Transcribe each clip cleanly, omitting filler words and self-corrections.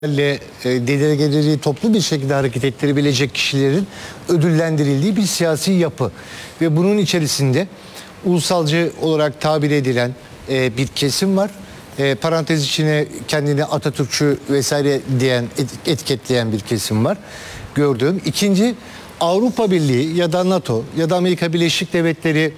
delegeleri toplu bir şekilde hareket ettirebilecek kişilerin ödüllendirildiği bir siyasi yapı. Ve bunun içerisinde ulusalcı olarak tabir edilen bir kesim var. Parantez içine kendini Atatürkçü vesaire diyen, etiketleyen bir kesim var. Gördüğüm. İkinci, Avrupa Birliği ya da NATO ya da Amerika Birleşik Devletleri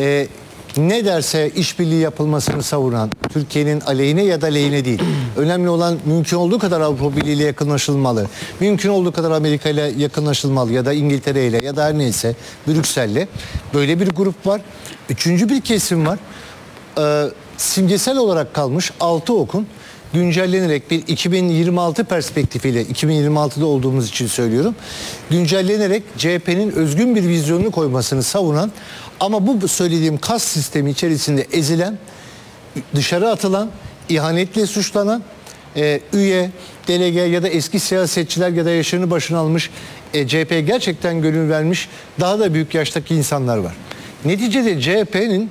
ne derse işbirliği yapılmasını savunan, Türkiye'nin aleyhine ya da lehine değil. Önemli olan mümkün olduğu kadar Avrupa Birliği ile yakınlaşılmalı. Mümkün olduğu kadar Amerika ile yakınlaşılmalı ya da İngiltere ile ya da her neyse Brüksel'le. Böyle bir grup var. Üçüncü bir kesim var. Simgesel olarak kalmış 6 okun güncellenerek bir 2026 perspektifiyle, 2026'da olduğumuz için söylüyorum, güncellenerek CHP'nin özgün bir vizyonunu koymasını savunan ama bu söylediğim kas sistemi içerisinde ezilen, dışarı atılan, ihanetle suçlanan üye, delege ya da eski siyasetçiler ya da yaşını başına almış, CHP'ye gerçekten gönül vermiş daha da büyük yaştaki insanlar var. Neticede CHP'nin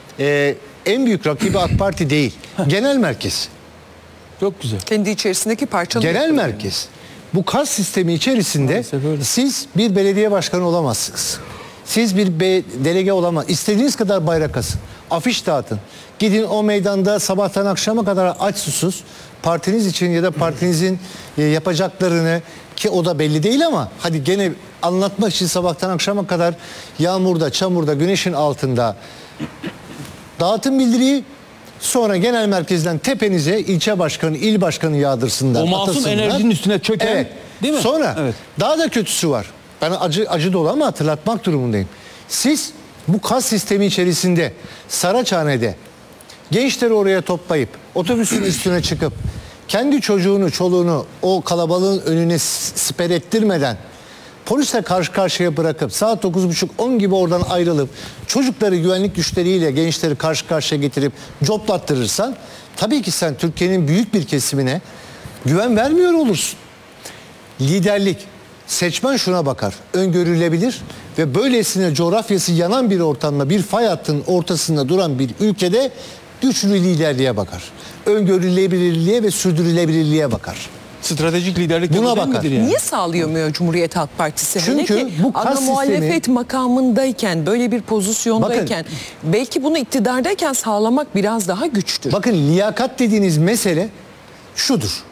en büyük rakibi AK Parti değil, genel merkez. Çok güzel. Kendi içerisindeki parçalı. Genel merkez. Bu kas sistemi içerisinde siz bir belediye başkanı olamazsınız. Siz bir delege olamaz. İstediğiniz kadar bayrak asın. Afiş dağıtın. Gidin o meydanda sabahtan akşama kadar aç susuz partiniz için ya da partinizin yapacaklarını, ki o da belli değil ama hadi gene anlatmak için sabahtan akşama kadar yağmurda, çamurda, güneşin altında dağıtın bildiriyi. Sonra genel merkezden tepenize ilçe başkanı, il başkanı yağdırsınlar. O masum atasınlar. enerjinin üstüne çöken, evet. değil mi? Sonra evet. daha da kötüsü var. Ben acı dolu ama hatırlatmak durumundayım. Siz bu kas sistemi içerisinde Saraçhane'de gençleri oraya toplayıp otobüsün üstüne çıkıp kendi çocuğunu, çoluğunu o kalabalığın önüne siper ettirmeden polisle karşı karşıya bırakıp saat 9.30-10 gibi oradan ayrılıp çocukları güvenlik güçleriyle gençleri karşı karşıya getirip coplattırırsan tabii ki sen Türkiye'nin büyük bir kesimine güven vermiyor olursun. Liderlik, seçmen şuna bakar, öngörülebilir ve böylesine coğrafyası yanan bir ortamda, bir fay hattının ortasında duran bir ülkede güçlü liderliğe bakar. Öngörülebilirliğe ve sürdürülebilirliğe bakar. Stratejik liderlik buna bakar. bakar. Niye sağlayamıyor Cumhuriyet Halk Partisi? Çünkü Hele ki bu kas ana sistemi, muhalefet makamındayken, böyle bir pozisyondayken, belki bunu iktidardayken sağlamak biraz daha güçtür. Bakın liyakat dediğiniz mesele şudur.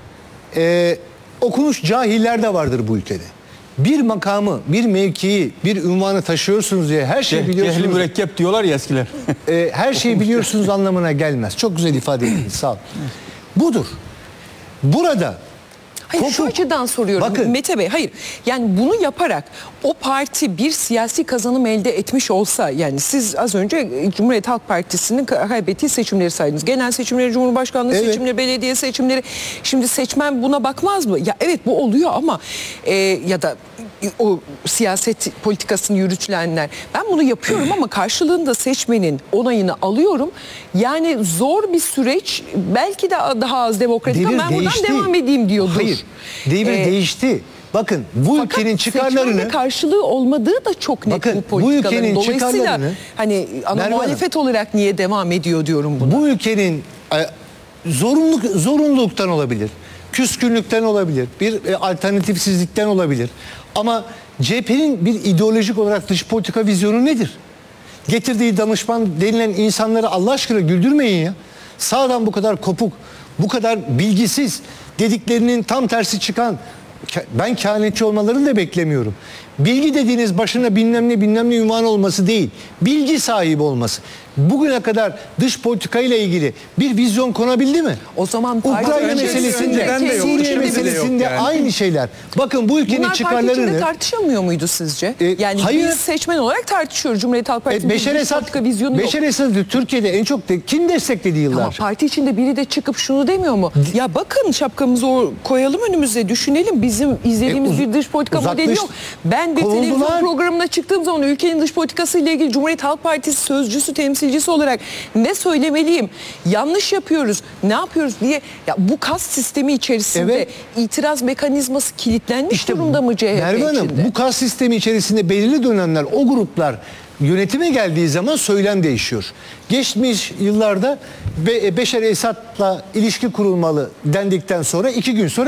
Okumuş cahiller de vardır bu ülkede. Bir makamı, bir mevkiyi, bir ünvanı taşıyorsunuz diye her şeyi biliyorsunuz. Cehli mürekkep diyorlar ya eskiler. Her şeyi biliyorsunuz anlamına gelmez. Çok güzel ifade ettiniz. Sağ olun. Budur. Burada Hayır, şu açıdan soruyorum bakın, Mete Bey. Hayır, yani bunu yaparak o parti bir siyasi kazanım elde etmiş olsa, yani siz az önce Cumhuriyet Halk Partisi'nin kaybettiği seçimleri saydınız. Genel seçimleri, Cumhurbaşkanlığı seçimleri, belediye seçimleri. Şimdi seçmen buna bakmaz mı? Ya evet, bu oluyor ama ya da o siyaset politikasını yürütülenler, ben bunu yapıyorum ama karşılığında seçmenin onayını alıyorum. Yani zor bir süreç, belki de daha az demokratik ama ben buradan devam edeyim diyordur. Hayır, devir değişti. Bakın bu Fakat ülkenin çıkarlarını, seçmende karşılığı olmadığı da çok net bakın, bu politikaların. bu ülkenin Dolayısıyla çıkarlarını, hani ana Merve muhalefet olarak niye devam ediyor diyorum buna. bu ülkenin zorunluluktan olabilir, küskünlükten olabilir, bir alternatifsizlikten olabilir. Ama CHP'nin bir ideolojik olarak dış politika vizyonu nedir? Getirdiği danışman denilen insanları Allah aşkına güldürmeyin ya. Sağdan bu kadar kopuk, bu kadar bilgisiz, dediklerinin tam tersi çıkan, ben kehanetçi olmalarını da beklemiyorum. Bilgi dediğiniz başına bilmem ne ünvan olması değil, bilgi sahibi olması. Bugüne kadar dış politika ile ilgili bir vizyon konabildi mi? O zaman Ukrayna meselesinde, Suriye meselesinde aynı şeyler. Bakın bu ülkenin bunlar çıkarlarını... parti içinde tartışamıyor muydu sizce? Yani hayır. biz seçmen olarak tartışıyoruz. Cumhuriyet Halk Partisi'nin Beşer Esad, vizyonu yok. Beşer Esad'ı Türkiye'de en çok kim destekledi yıllarca? Ama parti içinde biri de çıkıp şunu demiyor mu? Ya bakın, şapkamızı koyalım önümüze, düşünelim. Bizim izlediğimiz bir dış politika modeli yok. Ben bir televizyon programına çıktığım zaman ülkenin dış politikası ile ilgili Cumhuriyet Halk Partisi sözcüsü, temsilcisi olarak ne söylemeliyim? Yanlış yapıyoruz, ne yapıyoruz diye, ya bu kas sistemi içerisinde itiraz mekanizması kilitlenmiş durumda mı CHP Merve Hanım, içinde? bu kas sistemi içerisinde belirli dönemler o gruplar Yönetime geldiği zaman söylem değişiyor. Geçmiş yıllarda Beşar Esad'la ilişki kurulmalı dendikten sonra 2 gün sonra